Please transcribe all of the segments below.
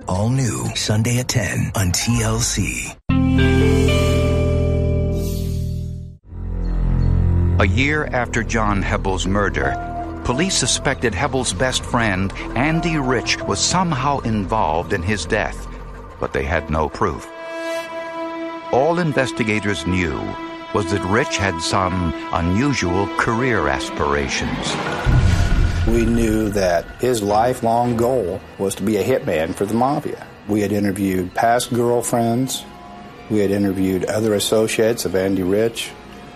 All new Sunday at 10 on TLC. A year after John Hebble's murder, police suspected Hebble's best friend, Andy Rich, was somehow involved in his death, but they had no proof. All investigators knew was that Rich had some unusual career aspirations. We knew that his lifelong goal was to be a hitman for the mafia. We had interviewed past girlfriends. We had interviewed other associates of Andy Rich.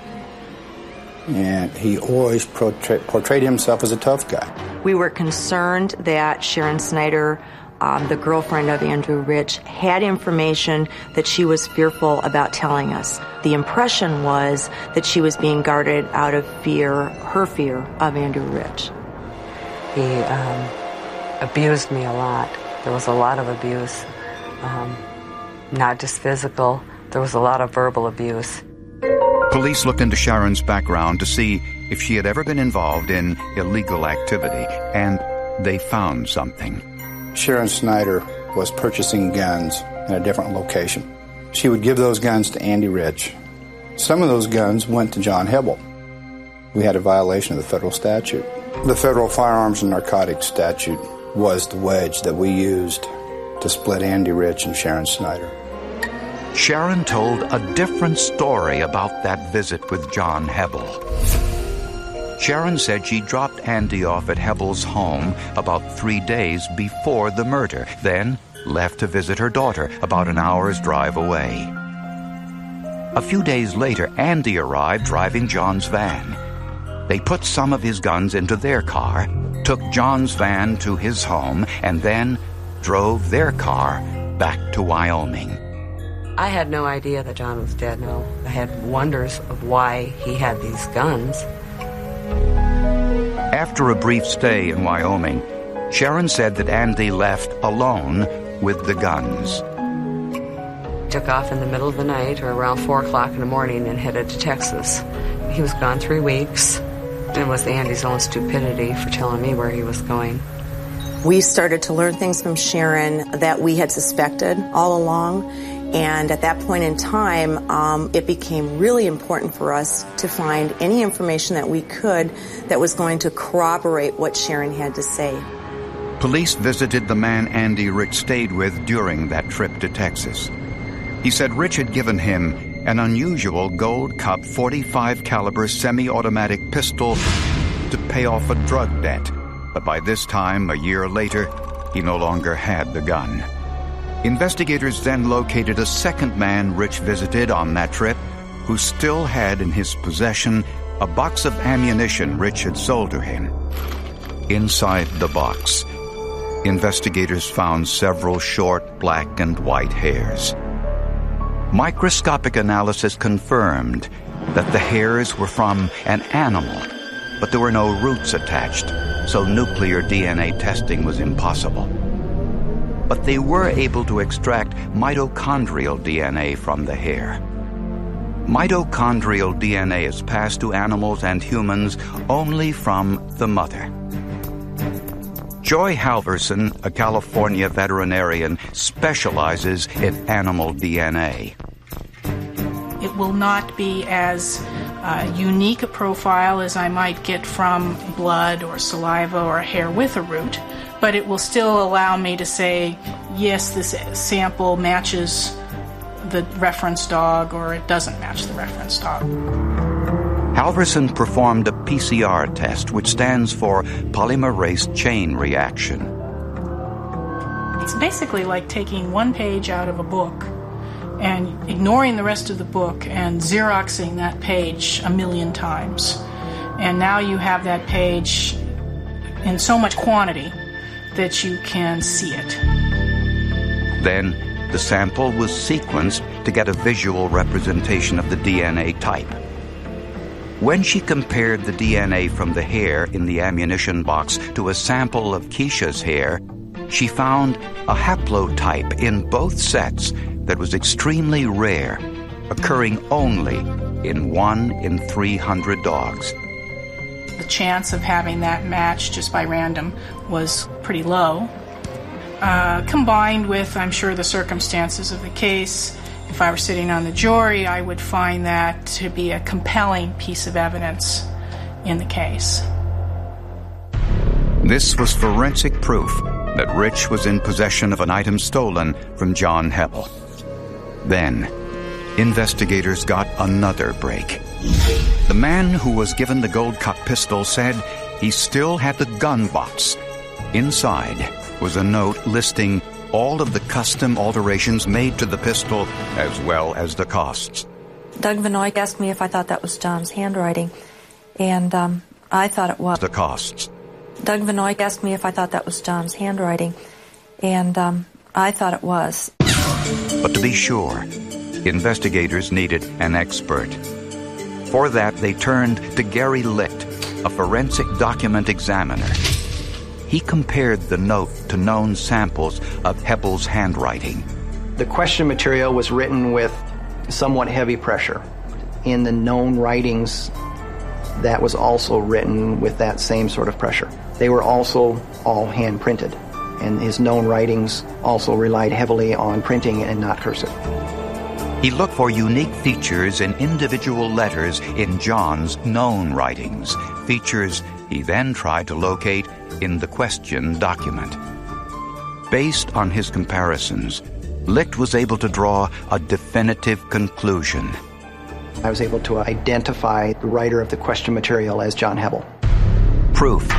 And he always portrayed himself as a tough guy. We were concerned that Sharon Snyder, the girlfriend of Andrew Rich, had information that she was fearful about telling us. The impression was that she was being guarded out of fear, her fear of Andrew Rich. He abused me a lot. There was a lot of abuse, not just physical. There was a lot of verbal abuse. Police looked into Sharon's background to see if she had ever been involved in illegal activity, and they found something. Sharon Snyder was purchasing guns in a different location. She would give those guns to Andy Rich. Some of those guns went to John Hebble. We had a violation of the federal statute. The federal firearms and narcotics statute was the wedge that we used to split Andy Rich and Sharon Snyder. Sharon told a different story about that visit with John Hebble. Sharon said she dropped Andy off at Hebble's home about 3 days before the murder, then left to visit her daughter about an hour's drive away. A few days later, Andy arrived driving John's van. They put some of his guns into their car, took John's van to his home, and then drove their car back to Wyoming. I had no idea that John was dead, no. I had wonders of why he had these guns. After a brief stay in Wyoming, Sharon said that Andy left alone with the guns. Took off in the middle of the night or around 4 o'clock in the morning and headed to Texas. He was gone 3 weeks. It was Andy's own stupidity for telling me where he was going. We started to learn things from Sharon that we had suspected all along. And at that point in time, it became really important for us to find any information that we could that was going to corroborate what Sharon had to say. Police visited the man Andy Rich stayed with during that trip to Texas. He said Rich had given him an unusual Gold Cup .45 caliber semi-automatic pistol to pay off a drug debt. But by this time, a year later, he no longer had the gun. Investigators then located a second man Rich visited on that trip who still had in his possession a box of ammunition Rich had sold to him. Inside the box, investigators found several short black and white hairs. Microscopic analysis confirmed that the hairs were from an animal, but there were no roots attached, so nuclear DNA testing was impossible. But they were able to extract mitochondrial DNA from the hair. Mitochondrial DNA is passed to animals and humans only from the mother. Joy Halverson, a California veterinarian, specializes in animal DNA. It will not be as unique a profile as I might get from blood or saliva or hair with a root, but it will still allow me to say, yes, this sample matches the reference dog, or it doesn't match the reference dog. Halverson performed a PCR test, which stands for polymerase chain reaction. It's basically like taking one page out of a book and ignoring the rest of the book and Xeroxing that page 1,000,000 times. And now you have that page in so much quantity that you can see it. Then the sample was sequenced to get a visual representation of the DNA type. When she compared the DNA from the hair in the ammunition box to a sample of Keisha's hair, she found a haplotype in both sets that was extremely rare, occurring only in 1 in 300 dogs. The chance of having that match just by random was pretty low. combined with, I'm sure, the circumstances of the case. If I were sitting on the jury, I would find that to be a compelling piece of evidence in the case. This was forensic proof that Rich was in possession of an item stolen from John Hebel. Then, investigators got another break. The man who was given the Gold Cup pistol said he still had the gun box. Inside was a note listing all of the custom alterations made to the pistol, as well as the costs. Doug Vanoy asked me if I thought that was John's handwriting, and I thought it was. The costs. Doug Vanoy asked me if I thought that was John's handwriting, and I thought it was. But to be sure, investigators needed an expert. For that, they turned to Gary Licht, a forensic document examiner. He compared the note to known samples of Hebel's handwriting. The question material was written with somewhat heavy pressure. In the known writings, that was also written with that same sort of pressure. They were also all hand-printed, and his known writings also relied heavily on printing and not cursive. He looked for unique features in individual letters in John's known writings, features he then tried to locate in the question document. Based on his comparisons, Licht was able to draw a definitive conclusion. I was able to identify the writer of the question material as John Hebel. Proof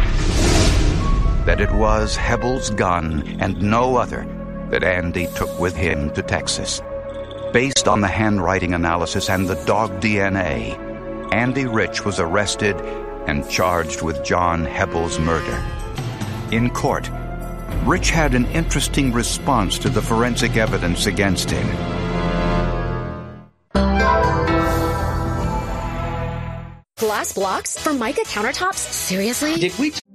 that it was Hebel's gun and no other that Andy took with him to Texas. Based on the handwriting analysis and the dog DNA, Andy Rich was arrested and charged with John Hebel's murder. In court, Rich had an interesting response to the forensic evidence against him. Glass blocks for Mica countertops? Seriously? Did we